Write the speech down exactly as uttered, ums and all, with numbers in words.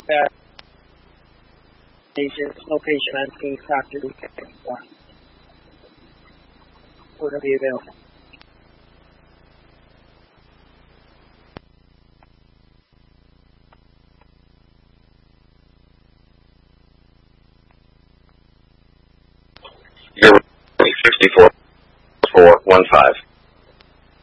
that agent location on King Property one. We're going to be available. You're sixty-four.